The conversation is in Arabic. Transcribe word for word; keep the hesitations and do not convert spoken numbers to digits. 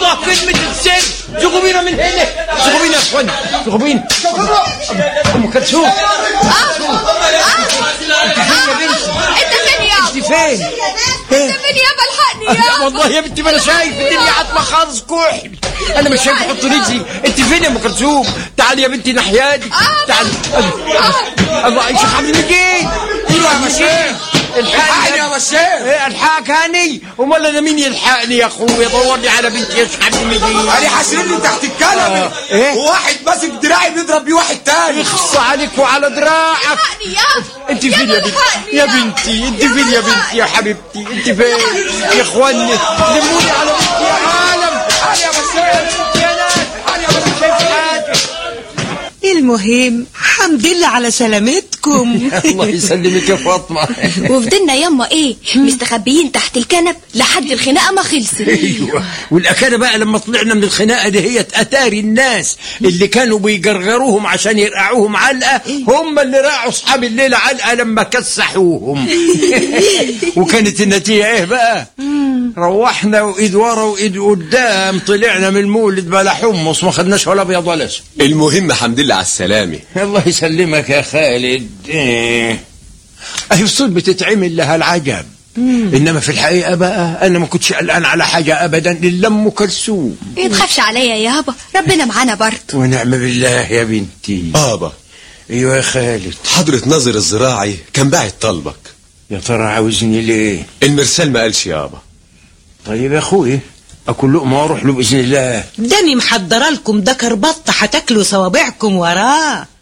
الله كلمة السر. زقوا بينا من هنا، زقوا بينا يا اخوان، زقوا بينا. ام كلثوم، انت فين يا انت فين؟ انت فين يابا؟ الحقني يابا. والله يا بنتي ما انا شايف، الدنيا عتمة خالص كحل، انا مش شايف احط رجلي. انت فين يا ام كلثوم؟ تعالي يا بنتي ناحيتي، تعالي. الله يا شيخ عبد المجيد. ايوه يا مشيخ، الحقني يا مشيخ. ايه الحقك هاني؟ امال انا مين يلحقني يا اخويا؟ دورني على بنتي يا شيخ عبد المجيد. انا حاسبني تحت الكلمه. ايه؟ وواحد ماسك دراعي بيضرب بيه واحد تاني. يخص عليك وعلى دراعك. الحقني يابا. انت فين يا بنتي؟ يا بنتي انت فين يا بنتي يا حبيبتي؟ انت فين يا اخواني؟ لموني على بنتي يا عالم. تعالي يا مشيخ يا ناس، تعالي يا مشيخ، شايف حاجه. المهم الحمد لله على سلامتكم. الله يسلمك يا فاطمه. وفضلنا يما ايه مستخبيين تحت الكنب لحد الخناقه ما خلصت. ايوه، والاكانه بقى لما طلعنا من الخناقه دي هي اتاري الناس اللي كانوا بيجرجروهم عشان يرقعوهم علقه هم اللي راعوا اصحاب الليله علقه لما كسحوهم. وكانت النتيجه ايه بقى؟ روحنا وايد ورا وايد قدام، طلعنا من المولد بلا حمص، ما خدناش ولا ابيض ولا اسود. المهم الحمد لله على السلامه. الله يسلمك يا خالد. ايه اهي الصوت بتتعمل لها العجب. مم. انما في الحقيقه بقى انا ما كنتش قلقان على حاجه ابدا الا ام كلثوم. ايه تخافش عليا يابا، ربنا معانا برضه. ونعم بالله يا بنتي. بابا. ايوه يا خالد. حضرة ناظر الزراعي كان باعت طلبك. يا ترى عاوزني ليه؟ المرسال ما قالش يابا. طيب يا اخوي اكل لقمه واروح له باذن الله. داني محضره لكم ده كربط هتاكلوا صوابعكم وراه.